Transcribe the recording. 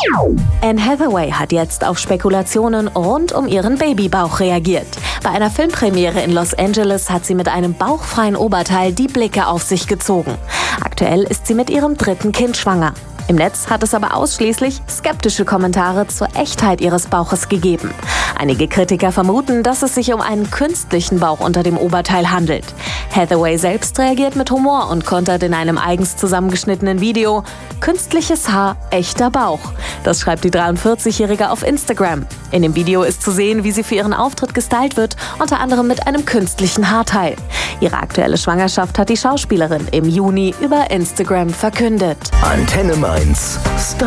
Anne Hathaway hat jetzt auf Spekulationen rund um ihren Babybauch reagiert. Bei einer Filmpremiere in Los Angeles hat sie mit einem bauchfreien Oberteil die Blicke auf sich gezogen. Aktuell ist sie mit ihrem 3. Kind schwanger. Im Netz hat es aber ausschließlich skeptische Kommentare zur Echtheit ihres Bauches gegeben. Einige Kritiker vermuten, dass es sich um einen künstlichen Bauch unter dem Oberteil handelt. Hathaway selbst reagiert mit Humor und kontert in einem eigens zusammengeschnittenen Video: künstliches Haar, echter Bauch. Das schreibt die 43-Jährige auf Instagram. In dem Video ist zu sehen, wie sie für ihren Auftritt gestylt wird, unter anderem mit einem künstlichen Haarteil. Ihre aktuelle Schwangerschaft hat die Schauspielerin im Juni über Instagram verkündet. Antenne Mainz.